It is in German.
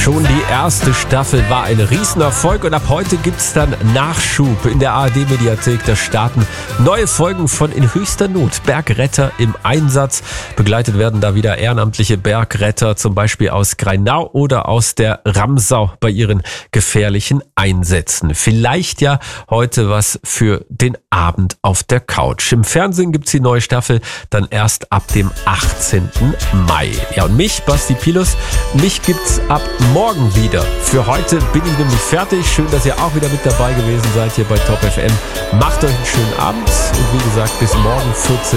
Schon die erste Staffel war ein Riesenerfolg und ab heute gibt's dann Nachschub in der ARD-Mediathek. Da starten neue Folgen von In höchster Not. Bergretter im Einsatz. Begleitet werden da wieder ehrenamtliche Bergretter, zum Beispiel aus Grainau oder aus der Ramsau bei ihren gefährlichen Einsätzen. Vielleicht ja heute was für den Abend auf der Couch. Im Fernsehen gibt's die neue Staffel dann erst ab dem 18. Mai. Ja, und mich, Basti Pilus, mich gibt's ab morgen wieder. Für heute bin ich nämlich fertig. Schön, dass ihr auch wieder mit dabei gewesen seid hier bei Top FM. Macht euch einen schönen Abend und wie gesagt, bis morgen 14